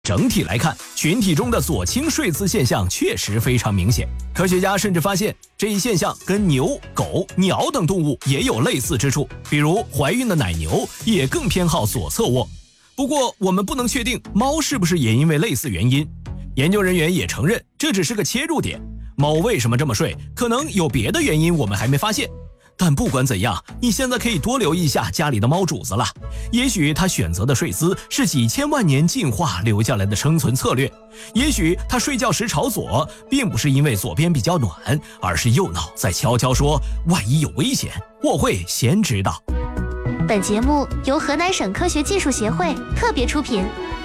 整体来看，群体中的左倾睡姿现象确实非常明显。科学家甚至发现，这一现象跟牛、狗、鸟等动物也有类似之处，比如怀孕的奶牛也更偏好左侧卧。不过，我们不能确定猫是不是也因为类似原因。研究人员也承认，这只是个切入点。猫为什么这么睡，可能有别的原因，我们还没发现。但不管怎样，你现在可以多留意一下家里的猫主子了。也许它选择的睡姿是几千万年进化留下来的生存策略，也许它睡觉时朝左，并不是因为左边比较暖，而是右脑在悄悄说，万一有危险，我会先知道。 本节目由河南省科学技术协会特别出品。